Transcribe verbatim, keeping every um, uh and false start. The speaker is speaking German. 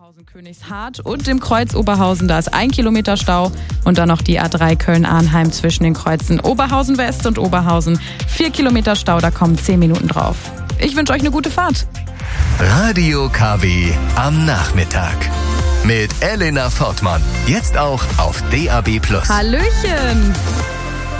Oberhausen-Königshardt und im Kreuz Oberhausen, da ist ein Kilometer Stau und dann noch die A drei Köln-Arnheim zwischen den Kreuzen Oberhausen West und Oberhausen. Vier Kilometer Stau, da kommen zehn Minuten drauf. Ich wünsche euch eine gute Fahrt. Radio K W am Nachmittag mit Elena Fortmann. Jetzt auch auf D A B plus. Hallöchen!